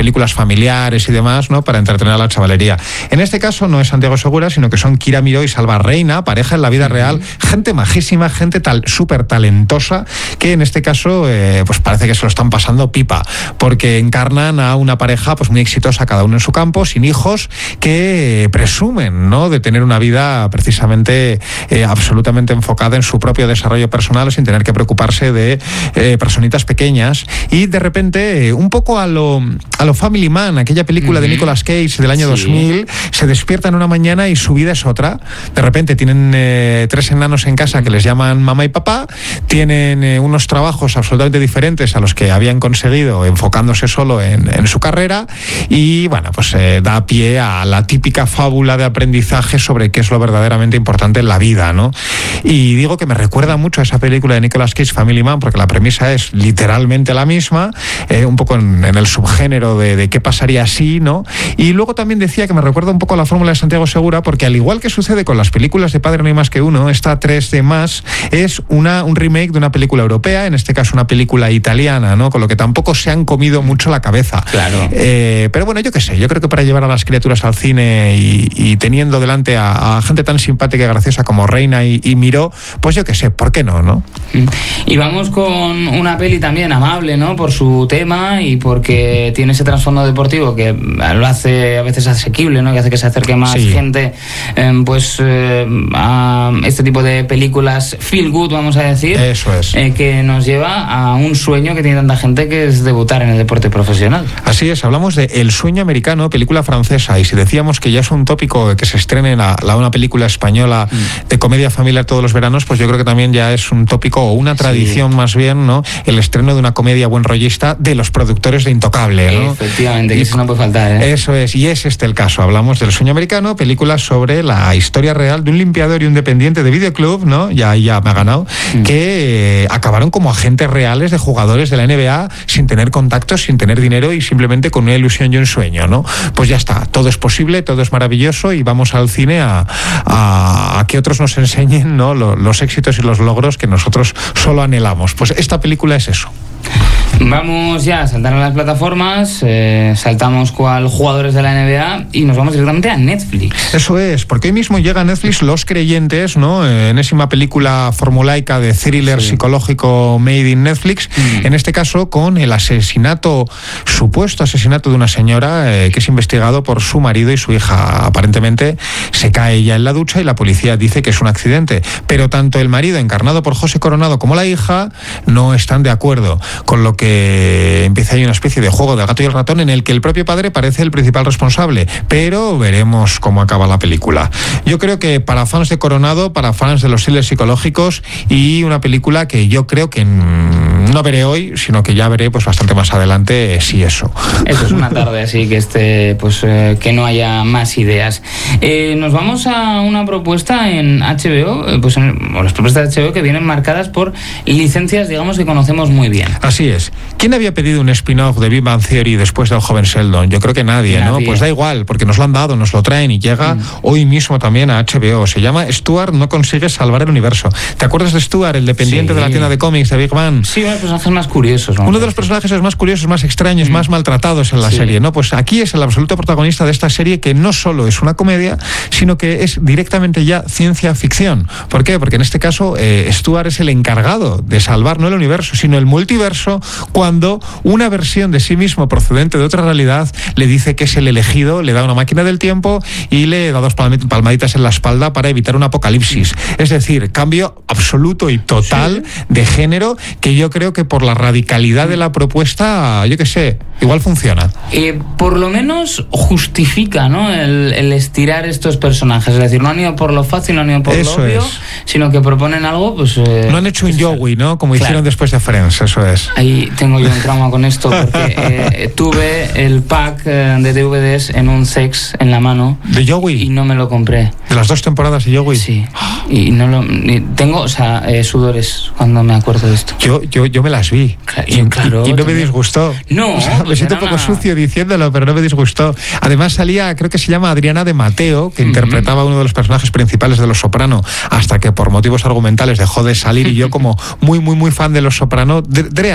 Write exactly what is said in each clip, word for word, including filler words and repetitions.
películas familiares y demás, ¿no? Para entretener a la chavalería. En este caso no es Santiago Segura, sino que son Kira Miró y Salva Reina, pareja en la vida real, gente majísima, gente tal súper talentosa, que en este caso eh, pues parece que se lo están pasando pipa, porque encarnan a una pareja pues muy exitosa, cada uno en su campo, sin hijos, que eh, presumen, ¿no? De tener una vida precisamente eh, absolutamente enfocada en su propio desarrollo personal, sin tener que preocuparse de eh, personitas pequeñas. Y de repente, eh, un poco a lo, a lo Family Man, aquella película uh-huh. de Nicolas Cage del año sí. dos mil, se despiertan una mañana y su vida es otra. De repente tienen eh, tres enanos en casa que les llaman mamá y papá, tienen eh, unos trabajos absolutamente diferentes a los que habían conseguido enfocándose solo en, en su carrera, y bueno, pues eh, da pie a la típica fábula de aprendizaje sobre qué es lo verdaderamente importante en la vida, ¿no? Y digo que me recuerda mucho a esa película de Nicolas Cage, Family Man, porque la premisa es literalmente la misma, eh, un poco en, en el subgénero de, de qué pasaría si, ¿no? Y luego también decía que me recuerda un poco a la fórmula de Santiago Segura, porque al igual que sucede con las películas de Padre No hay más que uno, esta tres D más es una, un remake de una película europea, en este caso una película italiana, ¿no? Con lo que tampoco se han comido mucho la cabeza. Claro. Eh, pero bueno, yo qué sé, yo creo que para llevar a las criaturas al cine y, y teniendo delante a, a gente tan simpática y graciosa como Reina y, y Miró, pues yo qué sé, ¿por qué no, no? Y vamos con una peli también amable, ¿no? Por su tema y porque tiene ese trasfondo deportivo que lo hace a veces asequible, ¿no? Que hace que se acerque más sí. gente eh, pues eh, a este tipo de películas feel good, vamos a decir. Eso es. Eh, que nos lleva a un sueño que tiene tanta gente, que es debutar en el deporte profesional. Así es, hablamos de El sueño americano, película francesa, y si decíamos que ya es un tópico que se estrene la, la una película española mm. de comedia familiar todos los veranos, pues yo creo que también ya es un tópico o una tradición sí. más bien, ¿no? El estreno de una comedia buen rollista de los productores de Intocable, ¿no? Efectivamente, que eso no puede faltar, ¿eh? Eso es, y es este el caso. Hablamos del sueño americano, película sobre la historia real de un limpiador y un dependiente de videoclub, ¿no? Ya, ya me ha ganado, mm. que eh, acabaron como agentes reales de jugadores de la N B A sin tener contactos, sin tener dinero y simplemente con una ilusión y un sueño, ¿no? Pues ya está, todo es posible, todo es maravilloso y vamos al cine a, a, a que otros nos enseñen, ¿no? Los, los éxitos y los logros que nosotros solo anhelamos. Pues esta película es eso. Vamos ya a saltar a las plataformas, eh, saltamos cual jugadores de la N B A y nos vamos directamente a Netflix. Eso es, porque hoy mismo llega a Netflix Los Creyentes, ¿no? Enésima película formulaica de thriller sí. psicológico made in Netflix, mm. en este caso con el asesinato, supuesto asesinato de una señora eh, que es investigado por su marido y su hija. Aparentemente se cae ella en la ducha y la policía dice que es un accidente, pero tanto el marido, encarnado por José Coronado, como la hija no están de acuerdo, con lo que empieza ahí una especie de juego del gato y el ratón en el que el propio padre parece el principal responsable, pero veremos cómo acaba la película. Yo creo que para fans de Coronado, para fans de los thrillers psicológicos, y una película que yo creo que no veré hoy, sino que ya veré pues bastante más adelante, eh, si eso. Eso es una tarde así que este, pues eh, que no haya más ideas. Eh, nos vamos a una propuesta en H B O, eh, pues en, o las propuestas de H B O que vienen marcadas por licencias, digamos, que conocemos muy bien. Así es. ¿Quién había pedido un spin-off de Big Bang Theory después del joven Sheldon? Yo creo que nadie, nadie, ¿no? Pues da igual, porque nos lo han dado, nos lo traen y llega mm. hoy mismo también a H B O. Se llama Stuart no consigue salvar el universo. ¿Te acuerdas de Stuart, el dependiente sí. de la tienda de cómics de Big Bang? Sí, uno de los personajes más curiosos, ¿no? Uno de los personajes más curiosos, más extraños, mm. más maltratados en la sí. serie, ¿no? Pues aquí es el absoluto protagonista de esta serie, que no solo es una comedia, sino que es directamente ya ciencia ficción. ¿Por qué? Porque en este caso eh, Stuart es el encargado de salvar no el universo, sino el multiverso, cuando una versión de sí mismo procedente de otra realidad le dice que es el elegido, le da una máquina del tiempo y le da dos palmaditas en la espalda para evitar un apocalipsis. Es decir, cambio absoluto y total sí. de género, que yo creo que por la radicalidad de la propuesta, yo qué sé, igual funciona. Eh, por lo menos justifica, ¿no? El, el estirar estos personajes. Es decir, no han ido por lo fácil, no han ido por eso lo obvio, es. Sino que proponen algo, pues... Eh, no han hecho un Joey, ¿no? Como claro. hicieron después de Friends, eso es. Ahí tengo yo un trauma con esto, porque eh, tuve el pack eh, de D V Ds en un sex en la mano. ¿De Joey? Y no me lo compré. ¿De las dos temporadas de Joey? Sí. Y no lo... Ni, tengo, o sea, eh, sudores cuando me acuerdo de esto. Yo, yo, yo me las vi. Claro, y, claro, y, y no también. me disgustó. No, o sea, me siento un poco una... sucio diciéndolo, pero no me disgustó. Además salía, creo que se llama Adriana de Mateo, que uh-huh. interpretaba a uno de los personajes principales de Los Soprano, hasta que por motivos argumentales dejó de salir, y yo como muy, muy, muy fan de Los Soprano, Drea de Mateo.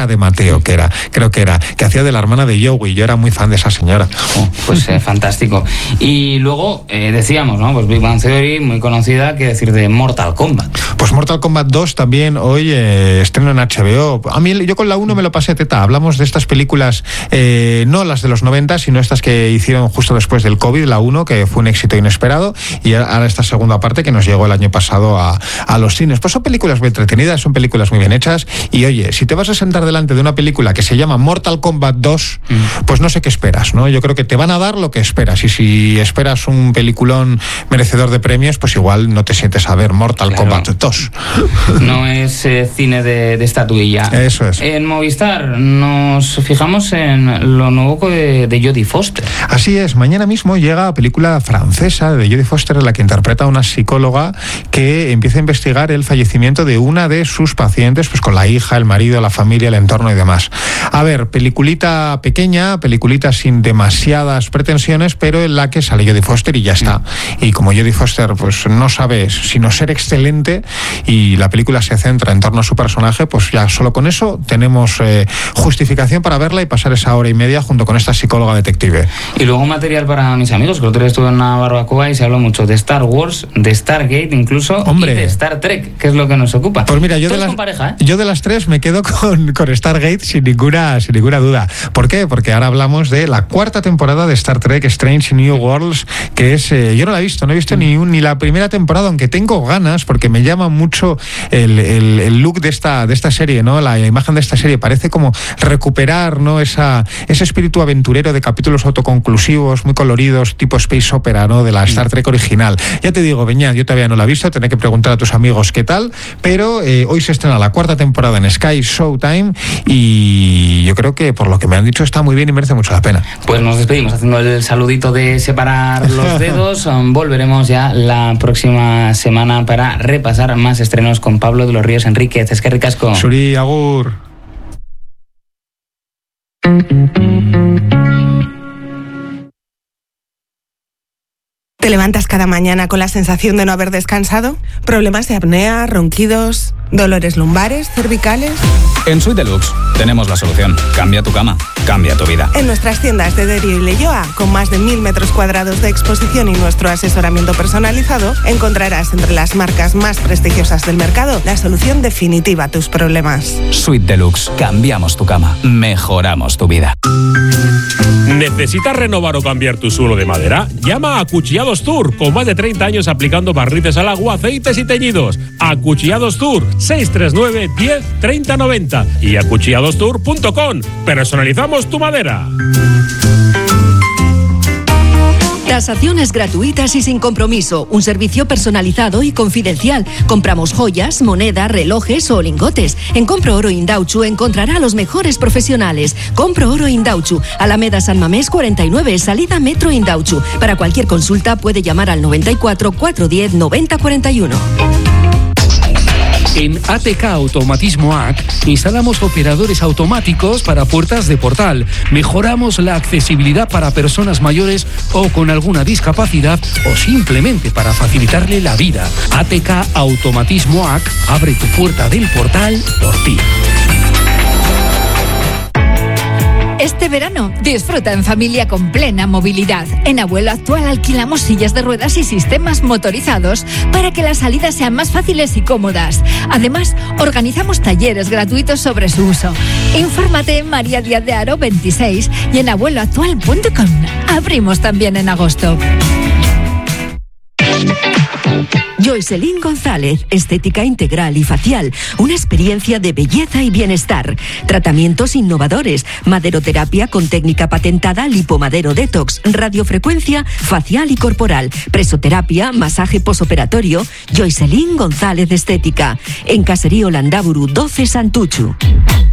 tío, que era, creo que era, que hacía de la hermana de Joey. Yo era muy fan de esa señora. Oh, pues eh, fantástico. Y luego eh, decíamos, ¿no? Pues Big Bang Theory, muy conocida, ¿qué decir de Mortal Kombat? Pues Mortal Kombat dos también hoy eh, estreno en H B O. A mí yo con la uno me lo pasé teta. Hablamos de estas películas, eh, no las de los noventa, sino estas que hicieron justo después del COVID, la uno, que fue un éxito inesperado, y ahora esta segunda parte que nos llegó el año pasado a, a los cines. Pues son películas muy entretenidas, son películas muy bien hechas, y oye, si te vas a sentar delante de una película que se llama Mortal Kombat dos, mm. pues no sé qué esperas, ¿no? Yo creo que te van a dar lo que esperas, y si esperas un peliculón merecedor de premios, pues igual no te sientes a ver Mortal claro. Kombat dos. No es eh, cine de, de estatuilla. Eso es. En Movistar nos fijamos en lo nuevo de, de Jodie Foster. Así es, mañana mismo llega la película francesa de Jodie Foster, en la que interpreta a una psicóloga que empieza a investigar el fallecimiento de una de sus pacientes, pues con la hija, el marido, la familia, el entorno y demás. A ver, peliculita pequeña, peliculita sin demasiadas pretensiones, pero en la que sale Jodie Foster y ya está. Y como Jodie Foster pues no sabe sino ser excelente, y la película se centra en torno a su personaje, pues ya solo con eso tenemos eh, justificación para verla y pasar esa hora y media junto con esta psicóloga detective. Y luego material para mis amigos, que el otro día estuve en una barbacoa y se habló mucho de Star Wars, de Stargate incluso, Hombre. y de Star Trek, que es lo que nos ocupa. Pues mira, yo de, las, con pareja, ¿eh? yo de las tres me quedo con, con Stargate sin ninguna, sin ninguna duda. ¿Por qué? Porque ahora hablamos de la cuarta temporada de Star Trek Strange New Worlds, que es, eh, yo no la he visto, no he visto ni, un, ni la primera temporada, aunque tengo ganas, porque me llama mucho el, el, el look de esta, de esta serie, ¿no? La imagen de esta serie parece como recuperar, ¿no? Esa, ese espíritu aventurero de capítulos autoconclusivos, muy coloridos, tipo space opera, ¿no? De la Star Trek original. Ya te digo, Beñat, yo todavía no la he visto, tendré que preguntar a tus amigos qué tal, pero eh, hoy se estrena la cuarta temporada en Sky Showtime, y yo creo que por lo que me han dicho está muy bien y merece mucho la pena. Pues nos despedimos haciendo el saludito de separar los dedos. Volveremos ya la próxima semana para repasar más estrenos con Pablo de los Ríos Enríquez. Es que ricasco. Suri, agur. ¿Te levantas cada mañana con la sensación de no haber descansado? ¿Problemas de apnea, ronquidos, dolores lumbares, cervicales? En Suite Deluxe tenemos la solución. Cambia tu cama, cambia tu vida. En nuestras tiendas de Derio y Leioa, con más de mil metros cuadrados de exposición y nuestro asesoramiento personalizado, encontrarás entre las marcas más prestigiosas del mercado la solución definitiva a tus problemas. Suite Deluxe. Cambiamos tu cama, mejoramos tu vida. ¿Necesitas renovar o cambiar tu suelo de madera? Llama a Acuchillados Tour, con más de treinta años aplicando barnices al agua, aceites y teñidos. Acuchillados Tour, seis tres nueve, diez, treinta, noventa y acuchillados tour punto com. Personalizamos tu madera. Tasaciones gratuitas y sin compromiso. Un servicio personalizado y confidencial. Compramos joyas, moneda, relojes o lingotes. En Compro Oro Indauchu encontrará a los mejores profesionales. Compro Oro Indauchu, Alameda San Mamés cuarenta y nueve, salida Metro Indauchu. Para cualquier consulta puede llamar al noventa y cuatro, cuatrocientos diez, noventa cuarenta y uno. En A T K Automatismo A C instalamos operadores automáticos para puertas de portal. Mejoramos la accesibilidad para personas mayores o con alguna discapacidad, o simplemente para facilitarle la vida. A T K Automatismo A C abre tu puerta del portal por ti. Este verano, disfruta en familia con plena movilidad. En Abuelo Actual alquilamos sillas de ruedas y sistemas motorizados para que las salidas sean más fáciles y cómodas. Además, organizamos talleres gratuitos sobre su uso. Infórmate en María Díaz de Haro veintiséis y en abuelo actual punto com. Abrimos también en agosto. Joycelyn González, estética integral y facial, una experiencia de belleza y bienestar. Tratamientos innovadores, maderoterapia con técnica patentada, lipomadero detox, radiofrecuencia facial y corporal, presoterapia, masaje posoperatorio. Joycelyn González Estética, en Caserío Landaburu doce Santuchu.